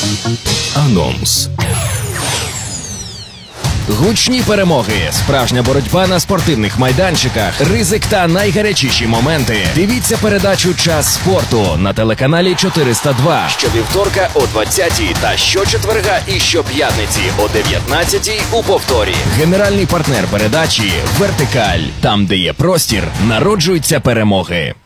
Анонс. Гучні перемоги, справжня боротьба на спортивних майданчиках, ризик та найгарячіші моменти. Дивіться передачу «Час спорту» на телеканалі 402 щовівторка о 20-й та щочетверга і щоп'ятниці о 19-й у повторі. Генеральний партнер передачі «Вертикаль». Там, де є простір, народжуються перемоги.